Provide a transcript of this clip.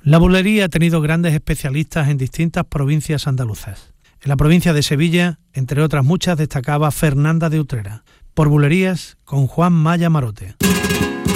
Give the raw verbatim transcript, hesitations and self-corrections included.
La bulería ha tenido grandes especialistas en distintas provincias andaluzas. En la provincia de Sevilla, entre otras muchas, destacaba Fernanda de Utrera. Por bulerías, con Juan Maya Marote.